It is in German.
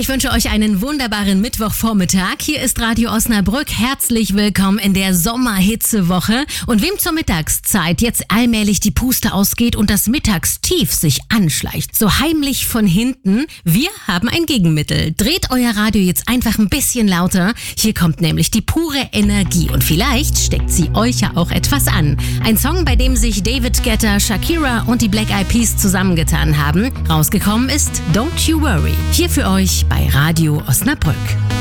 Ich wünsche euch einen wunderbaren Mittwochvormittag. Hier ist Radio Osnabrück. Herzlich willkommen in der Sommerhitzewoche. Und wem zur Mittagszeit jetzt allmählich die Puste ausgeht und das Mittagstief sich anschleicht, so heimlich von hinten, wir haben ein Gegenmittel. Dreht euer Radio jetzt einfach ein bisschen lauter. Hier kommt nämlich die pure Energie und vielleicht steckt sie euch ja auch etwas an. Ein Song, bei dem sich David Guetta, Shakira und die Black Eyed Peas zusammengetan haben. Rausgekommen ist Don't You Worry. Hier für euch bei Radio Osnabrück.